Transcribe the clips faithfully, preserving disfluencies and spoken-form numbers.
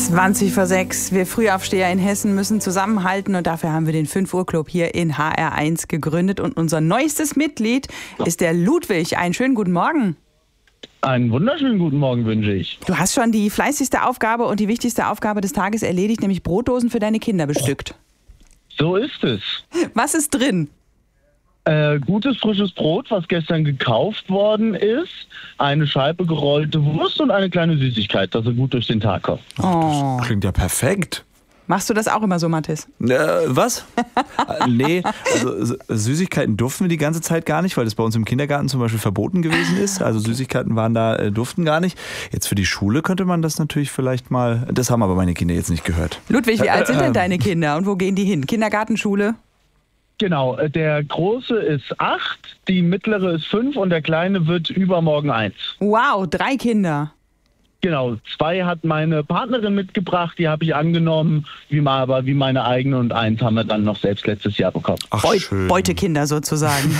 zwanzig vor sechs. Wir Frühaufsteher in Hessen müssen zusammenhalten und dafür haben wir den fünf Uhr Club hier in H R eins gegründet. Und unser neuestes Mitglied ist der Ludwig. Einen schönen guten Morgen. Einen wunderschönen guten Morgen wünsche ich. Du hast schon die fleißigste Aufgabe und die wichtigste Aufgabe des Tages erledigt, nämlich Brotdosen für deine Kinder bestückt. So ist es. Was ist drin? Äh, gutes frisches Brot, was gestern gekauft worden ist, eine Scheibe gerollte Wurst und eine kleine Süßigkeit, dass er gut durch den Tag kommt. Oh. Das klingt ja perfekt. Machst du das auch immer so, Mathis? Äh, was? Nee, also Süßigkeiten durften wir die ganze Zeit gar nicht, weil das bei uns im Kindergarten zum Beispiel verboten gewesen ist. Also Süßigkeiten waren da, äh, durften gar nicht. Jetzt für die Schule könnte man das natürlich vielleicht mal, das haben aber meine Kinder jetzt nicht gehört. Ludwig, wie alt sind denn deine Kinder und wo gehen die hin? Kindergarten, Schule? Genau, der Große ist acht, die Mittlere ist fünf und der Kleine wird übermorgen eins. Wow, drei Kinder. Genau, zwei hat meine Partnerin mitgebracht, die habe ich angenommen, wie mal, aber wie meine eigene, und eins haben wir dann noch selbst letztes Jahr bekommen. Ach, Beut- schön. Beutekinder sozusagen.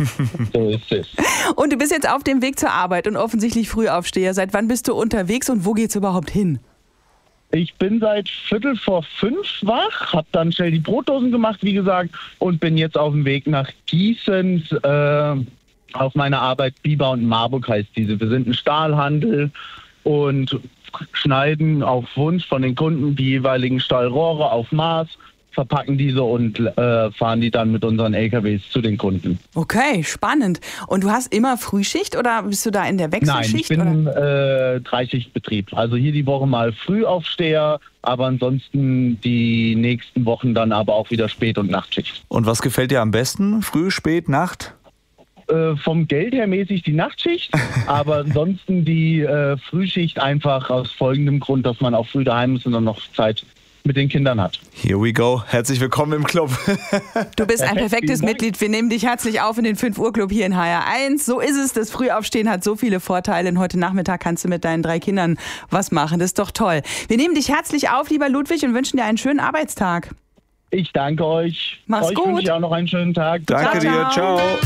So ist es. Und du bist jetzt auf dem Weg zur Arbeit und offensichtlich Frühaufsteher. Seit wann bist du unterwegs und wo geht's überhaupt hin? Ich bin seit Viertel vor fünf wach, habe dann schnell die Brotdosen gemacht, wie gesagt, und bin jetzt auf dem Weg nach Gießen, äh, auf meine Arbeit. Biber und Marburg heißt diese. Wir sind ein Stahlhandel und schneiden auf Wunsch von den Kunden die jeweiligen Stahlrohre auf Maß, verpacken diese und äh, fahren die dann mit unseren L K Ws zu den Kunden. Okay, spannend. Und du hast immer Frühschicht oder bist du da in der Nein, Wechselschicht? ich bin oder? äh, Dreischichtbetrieb. Also hier die Woche mal Frühaufsteher, aber ansonsten die nächsten Wochen dann aber auch wieder Spät- und Nachtschicht. Und was gefällt dir am besten? Früh, spät, Nacht? Äh, vom Geld her mäßig die Nachtschicht, aber ansonsten die äh, Frühschicht einfach aus folgendem Grund, dass man auch früh daheim ist und dann noch Zeit mit den Kindern hat. Here we go. Herzlich willkommen im Club. Du bist ein Perfekt, perfektes vielen Dank. Mitglied. Wir nehmen dich herzlich auf in den fünf Uhr Club hier in H R eins. So ist es. Das Frühaufstehen hat so viele Vorteile. Und heute Nachmittag kannst du mit deinen drei Kindern was machen. Das ist doch toll. Wir nehmen dich herzlich auf, lieber Ludwig, und wünschen dir einen schönen Arbeitstag. Ich danke euch. Mach's euch gut. wünsche ich auch noch einen schönen Tag. Danke Ciao, dir. ciao. Ciao.